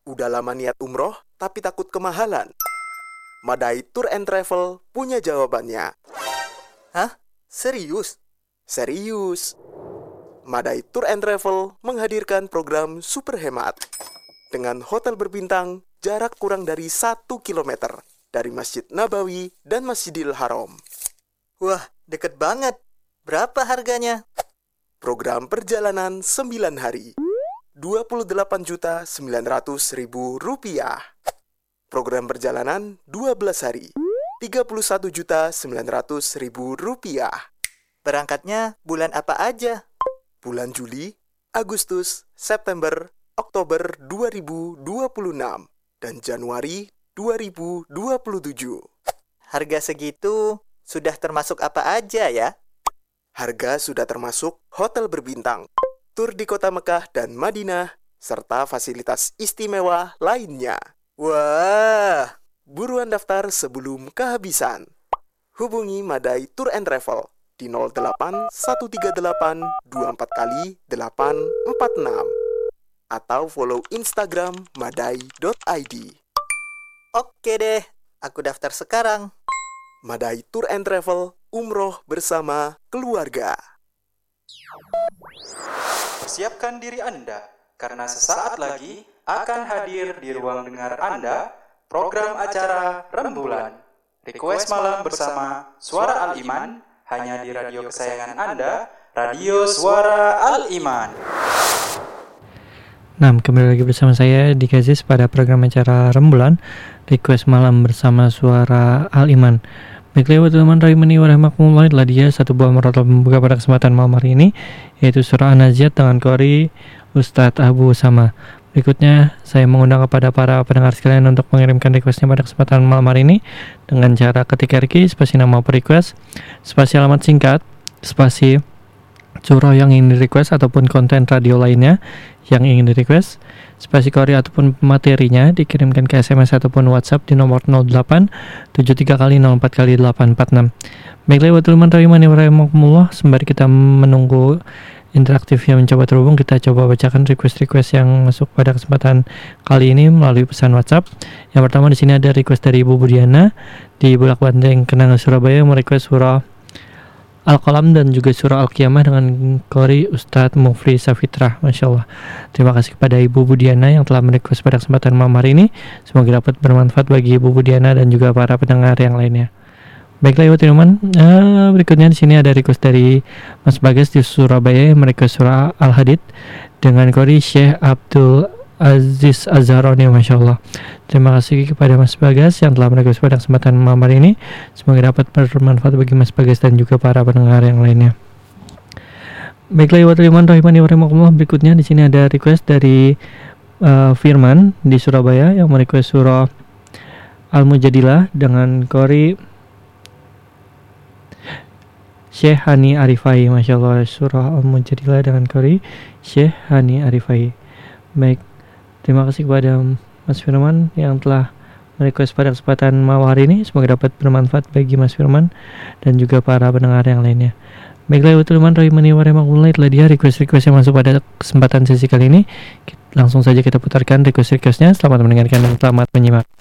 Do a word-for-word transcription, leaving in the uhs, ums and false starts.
Udah lama niat umroh, tapi takut kemahalan? Madai Tour and Travel punya jawabannya. Hah? Serius? Serius. Madai Tour and Travel menghadirkan program super hemat. Dengan hotel berbintang, jarak kurang dari satu kilometer dari Masjid Nabawi dan Masjidil Haram. Wah, deket banget. Berapa harganya? Program perjalanan sembilan hari. dua puluh delapan juta sembilan ratus ribu rupiah. Program perjalanan dua belas hari. tiga puluh satu juta sembilan ratus ribu rupiah. Berangkatnya bulan apa aja? Bulan Juli, Agustus, September, Oktober dua ribu dua puluh enam dan Januari dua ribu dua puluh tujuh. Harga segitu sudah termasuk apa aja ya? Harga sudah termasuk hotel berbintang, tur di kota Mekah dan Madinah, serta fasilitas istimewa lainnya. Wah, buruan daftar sebelum kehabisan. Hubungi Madai Tour and Travel di nol delapan satu tiga delapan dua empat kali delapan empat enam atau follow Instagram madai dot i d. Oke deh, aku daftar sekarang. Madai Tour and Travel, umroh bersama keluarga. Persiapkan diri Anda, karena sesaat lagi akan hadir di ruang dengar Anda program acara Rembulan. Request malam bersama Suara Al-Iman, hanya di radio kesayangan Anda, Radio Suara Al-Iman. Nah, kembali lagi bersama saya di Kazis pada program acara Rembulan, Request malam bersama Suara Al-Iman. Baiklah, teman rahimani wa rahimakumullah, itulah dia satu buah merotal pembuka pada kesempatan malam hari ini, yaitu surah An-Naziat dengan qori Ustadz Abu Usama. Berikutnya saya mengundang kepada para pendengar sekalian untuk mengirimkan requestnya pada kesempatan malam hari ini dengan cara ketik R Q, spasi nama per request, spasi alamat singkat, spasi surah yang ingin di request ataupun konten radio lainnya yang ingin di request, spasi qori ataupun materinya dikirimkan ke S M S ataupun WhatsApp di nomor nol delapan tujuh tiga kali nol empat kali delapan empat enam. Baiklah, wa teman rahimani wa rahimakumullah, sembari kita menunggu interaktif yang mencoba terhubung, kita coba bacakan request-request yang masuk pada kesempatan kali ini melalui pesan WhatsApp. Yang pertama di sini ada request dari Ibu Budiana di Bulak Banteng, Kenanga, Surabaya, merequest surah Al-Qalam dan juga surah Al-Qiyamah dengan qori Ustadz Mufli Safitra. Masya Allah. Terima kasih kepada Ibu Budiana yang telah merequest pada kesempatan malam hari ini. Semoga dapat bermanfaat bagi Ibu Budiana dan juga para pendengar yang lainnya. Baiklah, Ibu teman, uh, berikutnya di sini ada request dari Mas Bagas di Surabaya yang merequest surah Al-Hadid dengan qori Syekh Abdul Aziz Azharoni. Masya Allah. Terima kasih kepada Mas Bagas yang telah merequest pada kesempatan malam hari ini. Semoga dapat bermanfaat bagi Mas Bagas dan juga para pendengar yang lainnya. Baiklah, wa teman rahimani wa rahimakumullah, berikutnya di sini ada request dari uh, Firman di Surabaya yang merequest surah Al-Mujadilah dengan qori Syekh Hani Arifai. Masya Allah, surah Al-Mujadilah dengan qori Syekh Hani Arifai. Baik, terima kasih kepada Mas Firman yang telah merequest pada kesempatan malam hari ini. Semoga dapat bermanfaat bagi Mas Firman dan juga para pendengar yang lainnya. Baiklah, teman rahimani wa rahimakumullah, itulah dia request-request yang masuk pada kesempatan sesi kali ini. Langsung saja kita putarkan request-requestnya. Selamat mendengarkan dan selamat menyimak.